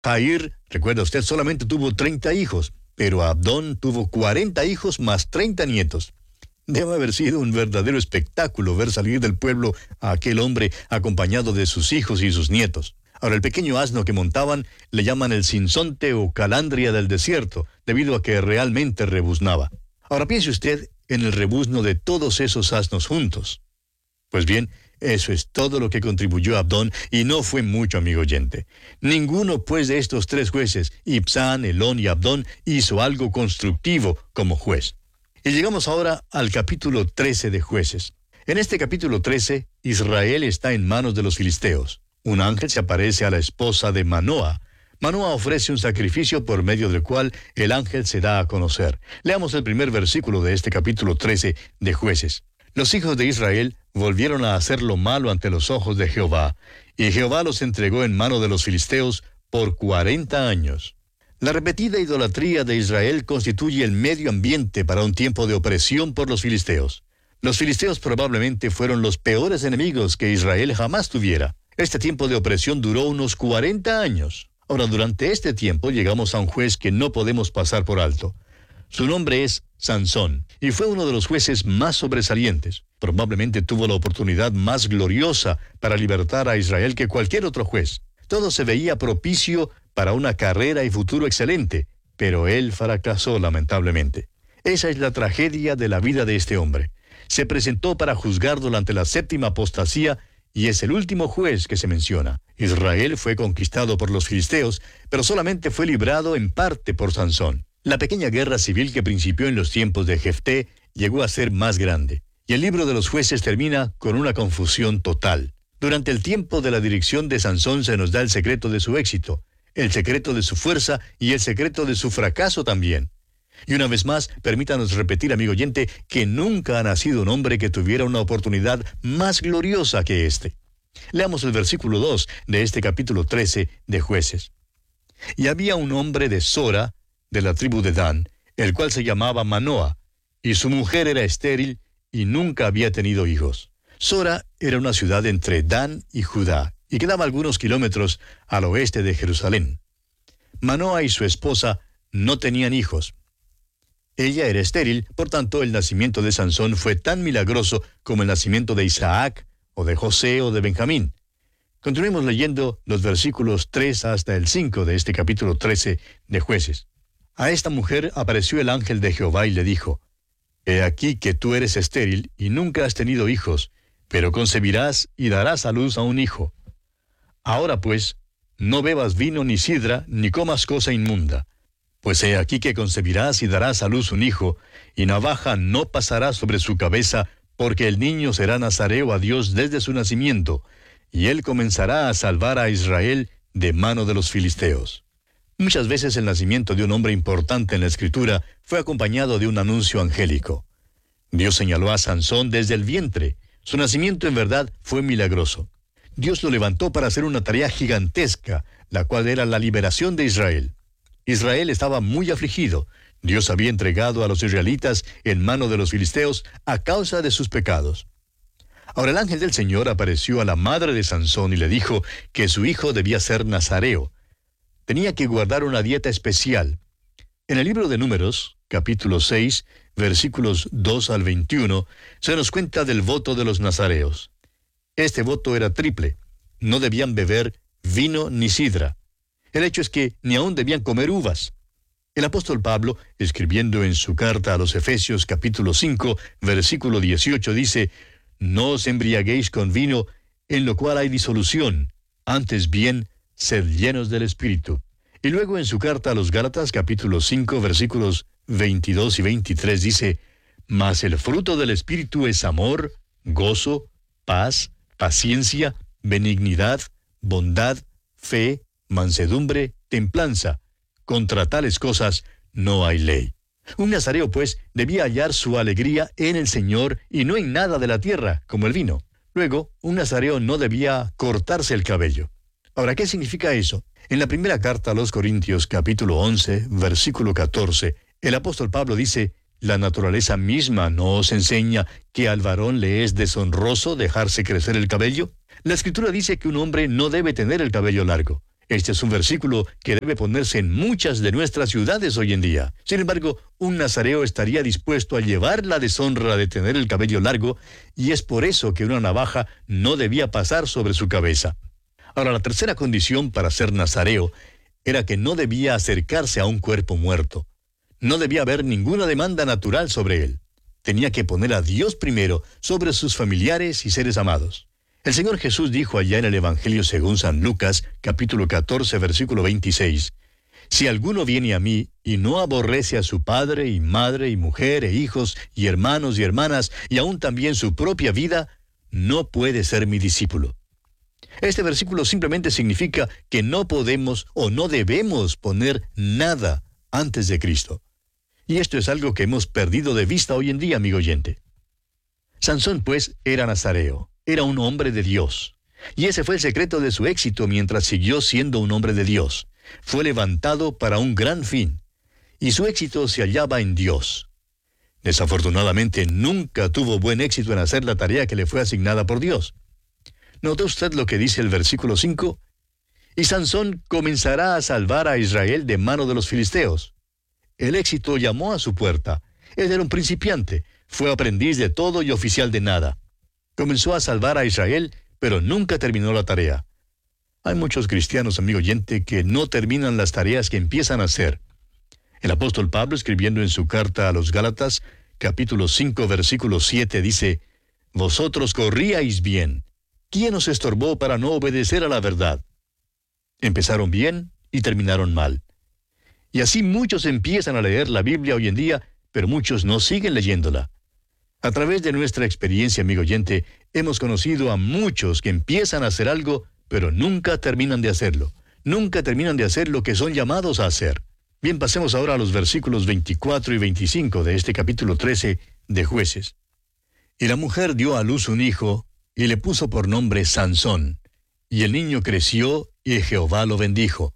Jair, recuerda usted, solamente tuvo 30 hijos, pero Abdón tuvo 40 hijos más 30 nietos. Debe haber sido un verdadero espectáculo ver salir del pueblo a aquel hombre acompañado de sus hijos y sus nietos. Ahora, el pequeño asno que montaban le llaman el sinsonte o calandria del desierto, debido a que realmente rebuznaba. Ahora piense usted en el rebuzno de todos esos asnos juntos. Pues bien, eso es todo lo que contribuyó Abdón, y no fue mucho, amigo oyente. Ninguno, pues, de estos tres jueces, Ibzán, Elón y Abdón, hizo algo constructivo como juez. Y llegamos ahora al capítulo 13 de Jueces. En este capítulo 13, Israel está en manos de los filisteos. Un ángel se aparece a la esposa de Manoa. Manoa ofrece un sacrificio por medio del cual el ángel se da a conocer. Leamos el primer versículo de este capítulo 13 de Jueces. Los hijos de Israel volvieron a hacer lo malo ante los ojos de Jehová, y Jehová los entregó en mano de los filisteos por 40 años. La repetida idolatría de Israel constituye el medio ambiente para un tiempo de opresión por los filisteos. Los filisteos probablemente fueron los peores enemigos que Israel jamás tuviera. Este tiempo de opresión duró unos 40 años. Ahora, durante este tiempo llegamos a un juez que no podemos pasar por alto. Su nombre es Sansón, y fue uno de los jueces más sobresalientes. Probablemente tuvo la oportunidad más gloriosa para libertar a Israel que cualquier otro juez. Todo se veía propicio para una carrera y futuro excelente, pero él fracasó lamentablemente. Esa es la tragedia de la vida de este hombre. Se presentó para juzgarlo ante la séptima apostasía, y es el último juez que se menciona. Israel fue conquistado por los filisteos, pero solamente fue librado en parte por Sansón. La pequeña guerra civil que principió en los tiempos de Jefté llegó a ser más grande, y el libro de los jueces termina con una confusión total. Durante el tiempo de la dirección de Sansón se nos da el secreto de su éxito, el secreto de su fuerza y el secreto de su fracaso también. Y una vez más, permítanos repetir, amigo oyente, que nunca ha nacido un hombre que tuviera una oportunidad más gloriosa que este. Leamos el versículo 2 de este capítulo 13 de Jueces. Y había un hombre de Sora, de la tribu de Dan, el cual se llamaba Manoa, y su mujer era estéril y nunca había tenido hijos. Sora era una ciudad entre Dan y Judá, y quedaba algunos kilómetros al oeste de Jerusalén. Manoa y su esposa no tenían hijos. Ella era estéril, por tanto el nacimiento de Sansón fue tan milagroso como el nacimiento de Isaac, o de José, o de Benjamín. Continuemos leyendo los versículos 3 hasta el 5 de este capítulo 13 de Jueces. A esta mujer apareció el ángel de Jehová y le dijo: He aquí que tú eres estéril y nunca has tenido hijos, pero concebirás y darás a luz a un hijo. Ahora pues, no bebas vino ni sidra, ni comas cosa inmunda. Pues he aquí que concebirás y darás a luz un hijo, y navaja no pasará sobre su cabeza, porque el niño será nazareo a Dios desde su nacimiento, y él comenzará a salvar a Israel de mano de los filisteos. Muchas veces el nacimiento de un hombre importante en la Escritura fue acompañado de un anuncio angélico. Dios señaló a Sansón desde el vientre. Su nacimiento en verdad fue milagroso. Dios lo levantó para hacer una tarea gigantesca, la cual era la liberación de Israel. Israel estaba muy afligido. Dios había entregado a los israelitas en mano de los filisteos a causa de sus pecados. Ahora el ángel del Señor apareció a la madre de Sansón y le dijo que su hijo debía ser nazareo. Tenía que guardar una dieta especial. En el libro de Números, capítulo 6, versículos 2 al 21, se nos cuenta del voto de los nazareos. Este voto era triple. No debían beber vino ni sidra. El hecho es que ni aún debían comer uvas. El apóstol Pablo, escribiendo en su carta a los Efesios capítulo 5, versículo 18, dice: No os embriaguéis con vino, en lo cual hay disolución, antes bien, sed llenos del Espíritu. Y luego en su carta a los Gálatas capítulo 5, versículos 22 y 23 dice: Mas el fruto del Espíritu es amor, gozo, paz, paciencia, benignidad, bondad, fe, mansedumbre, templanza. Contra tales cosas no hay ley. Un nazareo, pues, debía hallar su alegría en el Señor y no en nada de la tierra, como el vino. Luego, un nazareo no debía cortarse el cabello. Ahora, ¿qué significa eso? En la primera carta a los Corintios, capítulo 11, versículo 14, el apóstol Pablo dice: La naturaleza misma no os enseña que al varón le es deshonroso dejarse crecer el cabello. La Escritura dice que un hombre no debe tener el cabello largo. Este es un versículo que debe ponerse en muchas de nuestras ciudades hoy en día. Sin embargo, un nazareo estaría dispuesto a llevar la deshonra de tener el cabello largo, y es por eso que una navaja no debía pasar sobre su cabeza. Ahora, la tercera condición para ser nazareo era que no debía acercarse a un cuerpo muerto. No debía haber ninguna demanda natural sobre él. Tenía que poner a Dios primero sobre sus familiares y seres amados. El Señor Jesús dijo allá en el Evangelio según San Lucas, capítulo 14, versículo 26, «Si alguno viene a mí y no aborrece a su padre y madre y mujer e hijos y hermanos y hermanas y aún también su propia vida, no puede ser mi discípulo». Este versículo simplemente significa que no podemos o no debemos poner nada antes de Cristo. Y esto es algo que hemos perdido de vista hoy en día, amigo oyente. Sansón, pues, era nazareo. Era un hombre de Dios. Y ese fue el secreto de su éxito mientras siguió siendo un hombre de Dios. Fue levantado para un gran fin. Y su éxito se hallaba en Dios. Desafortunadamente, nunca tuvo buen éxito en hacer la tarea que le fue asignada por Dios. ¿Notó usted lo que dice el versículo 5? «Y Sansón comenzará a salvar a Israel de mano de los filisteos». El éxito llamó a su puerta. Él era un principiante. Fue aprendiz de todo y oficial de nada. Comenzó a salvar a Israel, pero nunca terminó la tarea. Hay muchos cristianos, amigo oyente, que no terminan las tareas que empiezan a hacer. El apóstol Pablo, escribiendo en su carta a los Gálatas, capítulo 5, versículo 7, dice, «Vosotros corríais bien. ¿Quién os estorbó para no obedecer a la verdad?» Empezaron bien y terminaron mal. Y así muchos empiezan a leer la Biblia hoy en día, pero muchos no siguen leyéndola. A través de nuestra experiencia, amigo oyente, hemos conocido a muchos que empiezan a hacer algo, pero nunca terminan de hacerlo. Nunca terminan de hacer lo que son llamados a hacer. Bien, pasemos ahora a los versículos 24 y 25 de este capítulo 13 de Jueces. «Y la mujer dio a luz un hijo, y le puso por nombre Sansón. Y el niño creció, y Jehová lo bendijo.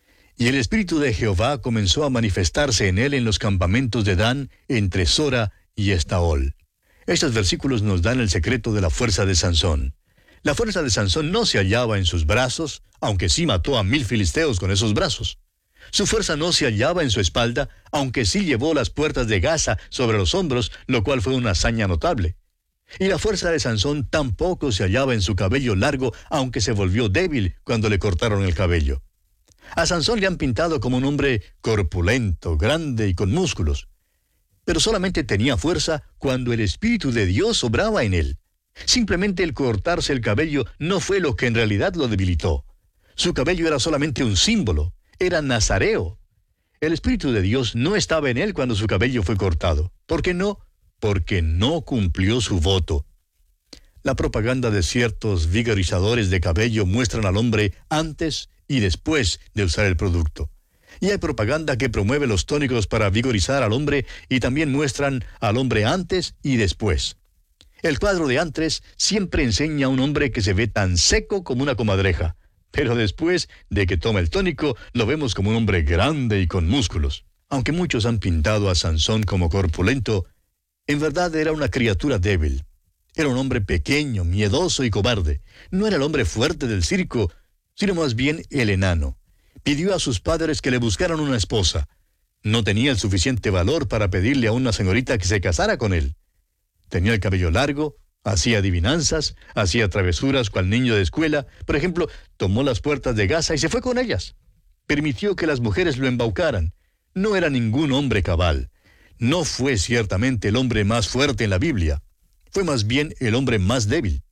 Y el espíritu de Jehová comenzó a manifestarse en él en los campamentos de Dan, entre Sora y Estaol». Estos versículos nos dan el secreto de la fuerza de Sansón. La fuerza de Sansón no se hallaba en sus brazos, aunque sí mató a 1000 filisteos con esos brazos. Su fuerza no se hallaba en su espalda, aunque sí llevó las puertas de Gaza sobre los hombros, lo cual fue una hazaña notable. Y la fuerza de Sansón tampoco se hallaba en su cabello largo, aunque se volvió débil cuando le cortaron el cabello. A Sansón le han pintado como un hombre corpulento, grande y con músculos. Pero solamente tenía fuerza cuando el Espíritu de Dios obraba en él. Simplemente el cortarse el cabello no fue lo que en realidad lo debilitó. Su cabello era solamente un símbolo, era nazareo. El Espíritu de Dios no estaba en él cuando su cabello fue cortado. ¿Por qué no? Porque no cumplió su voto. La propaganda de ciertos vigorizadores de cabello muestran al hombre antes y después de usar el producto. Y hay propaganda que promueve los tónicos para vigorizar al hombre y también muestran al hombre antes y después. El cuadro de antes siempre enseña a un hombre que se ve tan seco como una comadreja, pero después de que toma el tónico lo vemos como un hombre grande y con músculos. Aunque muchos han pintado a Sansón como corpulento, en verdad era una criatura débil. Era un hombre pequeño, miedoso y cobarde. No era el hombre fuerte del circo, sino más bien el enano. Pidió a sus padres que le buscaran una esposa. No tenía el suficiente valor para pedirle a una señorita que se casara con él. Tenía el cabello largo, hacía adivinanzas, hacía travesuras cual niño de escuela. Por ejemplo, tomó las puertas de Gaza y se fue con ellas. Permitió que las mujeres lo embaucaran. No era ningún hombre cabal. No fue ciertamente el hombre más fuerte en la Biblia. Fue más bien el hombre más débil.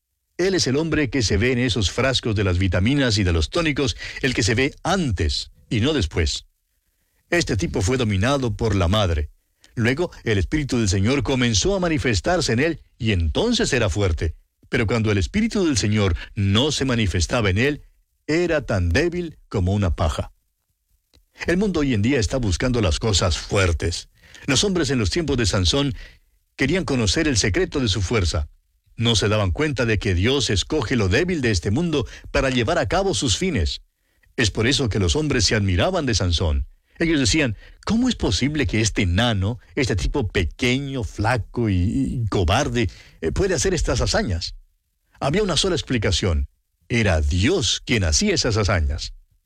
Él es el hombre que se ve en esos frascos de las vitaminas y de los tónicos, el que se ve antes y no después. Este tipo fue dominado por la madre. Luego, el Espíritu del Señor comenzó a manifestarse en él y entonces era fuerte. Pero cuando el Espíritu del Señor no se manifestaba en él, era tan débil como una paja. El mundo hoy en día está buscando las cosas fuertes. Los hombres en los tiempos de Sansón querían conocer el secreto de su fuerza. No se daban cuenta de que Dios escoge lo débil de este mundo para llevar a cabo sus fines. Es por eso que los hombres se admiraban de Sansón. Ellos decían, ¿cómo es posible que este enano, este tipo pequeño, flaco y cobarde, puede hacer estas hazañas? Había una sola explicación. Era Dios quien hacía esas hazañas.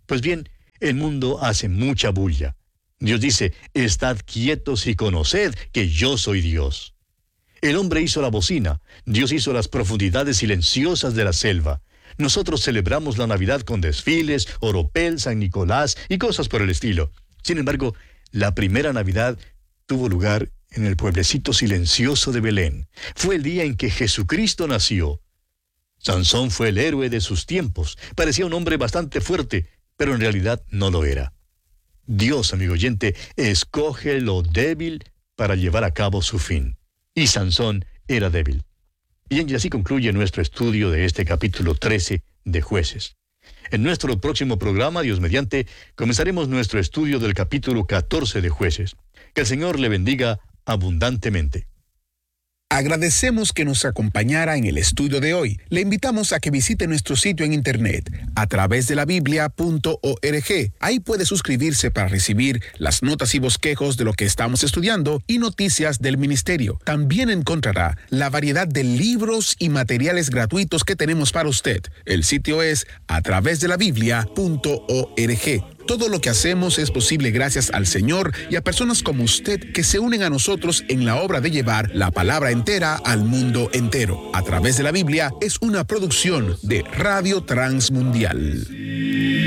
Pues bien, el mundo hace mucha bulla. Dios dice, estad quietos y conoced que yo soy Dios. El hombre hizo la bocina, Dios hizo las profundidades silenciosas de la selva. Nosotros celebramos la Navidad con desfiles, oropel, San Nicolás y cosas por el estilo. Sin embargo, la primera Navidad tuvo lugar en el pueblecito silencioso de Belén. Fue el día en que Jesucristo nació. Sansón fue el héroe de sus tiempos. Parecía un hombre bastante fuerte, pero en realidad no lo era. Dios, amigo oyente, escoge lo débil para llevar a cabo su fin. Y Sansón era débil. Bien, y así concluye nuestro estudio de este capítulo 13 de Jueces. En nuestro próximo programa, Dios mediante, comenzaremos nuestro estudio del capítulo 14 de Jueces. Que el Señor le bendiga abundantemente. Agradecemos que nos acompañara en el estudio de hoy. Le invitamos a que visite nuestro sitio en internet a través de la biblia.org. Ahí puede suscribirse para recibir las notas y bosquejos de lo que estamos estudiando y noticias del ministerio. También encontrará la variedad de libros y materiales gratuitos que tenemos para usted. El sitio es a través de la biblia.org. Todo lo que hacemos es posible gracias al Señor y a personas como usted que se unen a nosotros en la obra de llevar la palabra entera al mundo entero. A través de la Biblia es una producción de Radio Transmundial.